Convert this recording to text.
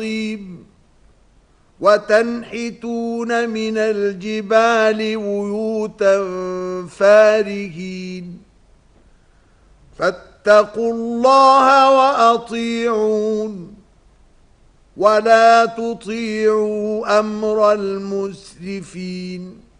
وتنحتون من الجبال بيوتا فارهين فاتقوا الله وأطيعون ولا تطيعوا أمر المسرفين